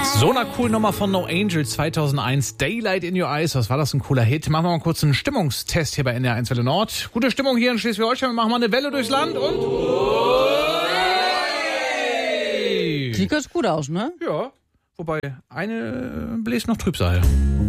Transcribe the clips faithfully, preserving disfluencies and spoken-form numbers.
So eine coole Nummer von No Angel zweitausendeins, Daylight in Your Eyes. Was war das, ein cooler Hit? Machen wir mal kurz einen Stimmungstest hier bei N D R eins Welle Nord. Gute Stimmung hier in Schleswig-Holstein. Wir machen mal eine Welle durchs Land und... Sieht ganz gut aus, ne? Ja, wobei eine bläst noch Trübsal.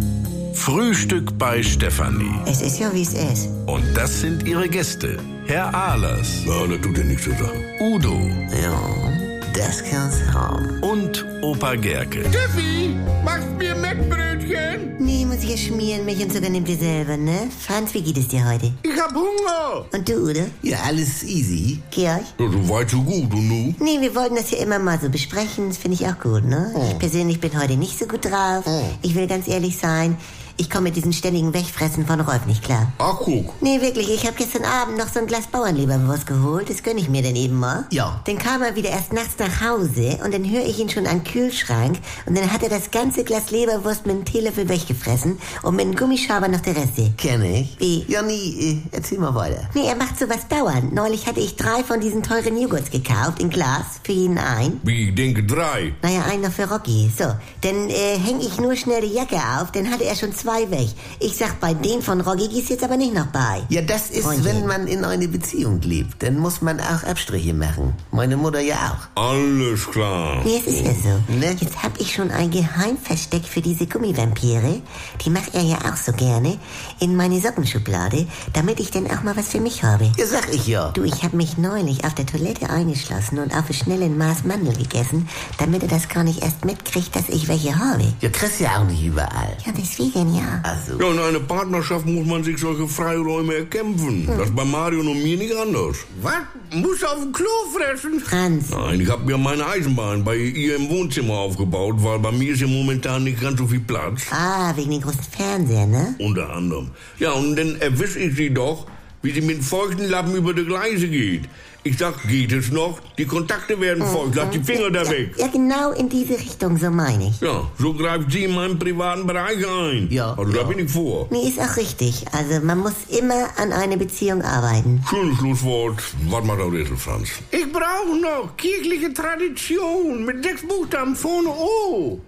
Frühstück bei Stefanie. Es ist ja, wie es ist. Und das sind ihre Gäste. Herr Ahlers. Ja, das tut ja nichts zur Sache. Udo. Ja, das kann's haben. Und Opa Gerke. Steffi, machst mir Mettbrötchen? Nee, muss ich ja schmieren. Mich und sogar nimmt ihr selber, ne? Franz, wie geht es dir heute? Ich hab Hunger. Und du, oder? Ja, alles easy. Georg? Ja, so weit, so gut. Und nu? Nee, wir wollten das ja immer mal so besprechen. Das finde ich auch gut, ne? Oh. Ich persönlich bin heute nicht so gut drauf. Oh. Ich will ganz ehrlich sein. Ich komme mit diesem ständigen Wegfressen von Rolf nicht klar. Ach, guck. Nee, wirklich, ich habe gestern Abend noch so ein Glas Bauernleberwurst geholt. Das gönn ich mir dann eben mal. Ja. Dann kam er wieder erst nachts nach Hause und dann höre ich ihn schon am Kühlschrank und dann hat er das ganze Glas Leberwurst mit einem Teelöffel weggefressen und mit einem Gummischaber noch der Reste. Kenne ich. Wie? Ja, nee, äh, erzähl mal weiter. Nee, er macht sowas dauernd. Neulich hatte ich drei von diesen teuren Joghurts gekauft, in Glas, für jeden ein. Wie, ich denke drei. Naja, einen noch für Rocky. So, dann äh, hänge ich nur schnell die Jacke auf, dann hatte er schon zwei weg. Ich sag, bei den von Rocky gehst jetzt aber nicht noch bei. Ja, das ist, Freundchen. wenn man in eine Beziehung lebt. Dann muss man auch Abstriche machen. Meine Mutter ja auch. Alles klar. Nee, es ist ja so. Ne? Jetzt hab ich schon ein Geheimversteck für diese Gummivampire. Die macht er ja auch so gerne. In meine Sockenschublade, damit ich dann auch mal was für mich habe. Ja, sag ich ja. Du, ich hab mich neulich auf der Toilette eingeschlossen und auf ein schnelles Maß Mandel gegessen, damit er das gar nicht erst mitkriegt, dass ich welche habe. Ja, kriegst ja auch nicht überall. Ja, deswegen ja. Also. Ja, in einer Partnerschaft muss man sich solche Freiräume erkämpfen. Das ist bei Mario und mir nicht anders. Was? Muss auf dem Klo fressen? Franz. Nein, ich habe mir meine Eisenbahn bei ihr im Wohnzimmer aufgebaut, weil bei mir ist ja momentan nicht ganz so viel Platz. Ah, wegen den großen Fernseher, ne? Unter anderem. Ja, und dann erwische ich sie doch, wie sie mit feuchten Lappen über die Gleise geht. Ich sag, geht es noch? Die Kontakte werden feucht, lass die Finger da weg. Ja, genau in diese Richtung, so meine ich. Ja, so greift sie in meinen privaten Bereich ein. Ja, Also da ja. bin ich vor. Nee, ist auch richtig. Also man muss immer an eine Beziehung arbeiten. Schönes Schlusswort. Was macht der Rätsel, Franz? Ich brauche noch kirchliche Tradition mit sechs Buchstaben vorne O.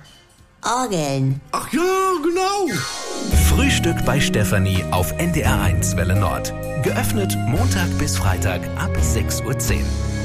Orgeln. Ach ja, genau. Frühstück bei Stefanie auf N D R eins Welle Nord. Geöffnet Montag bis Freitag ab sechs Uhr zehn.